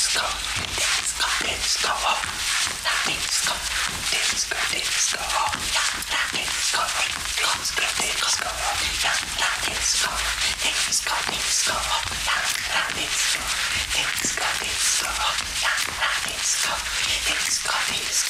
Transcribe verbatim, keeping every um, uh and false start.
disco, disco, disco, la disco, disco, disco, la la disco, disco, disco, la la disco, disco, disco, la la disco, disco, disco, la la disco, disco, disco.